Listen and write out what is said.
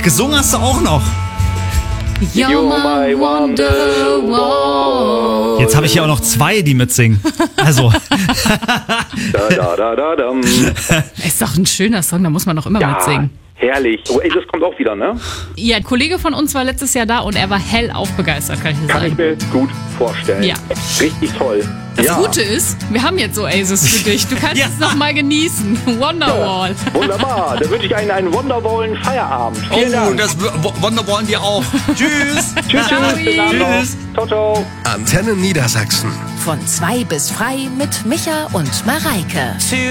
gesungen hast du auch noch. You're my Wonderwall. Jetzt habe ich hier auch noch 2, die mitsingen. Also. Ist doch ein schöner Song, da muss man doch immer mitsingen. Herrlich. Oh, ey, das kommt auch wieder, ne? Ja, ein Kollege von uns war letztes Jahr da und er war hellauf begeistert, kann ich dir Kann ich sagen. mir gut vorstellen. Ja. Richtig toll. Das Gute ist, wir haben jetzt Oasis für dich. Du kannst es noch mal genießen. Wonderwall. Wunderbar. Da wünsche ich einen wundervollen Feierabend. Vielen Dank. Das Wonderwallen dir auch. Tschüss. Tschüss. Tschüss. Ciao, ciao. Antenne Niedersachsen. Von 2 bis frei mit Micha und Mareike.